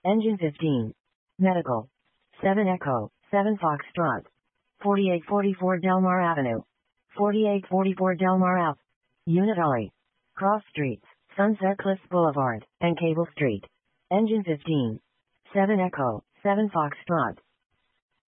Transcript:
Engine 15. Medical. 7 Echo, 7 Foxtrot. 4844 Delmar Avenue. 4844 Delmar Ave. Unitary. Cross Streets, Sunset Cliffs Boulevard, and Cable Street. Engine 15. 7 Echo, 7 Foxtrot.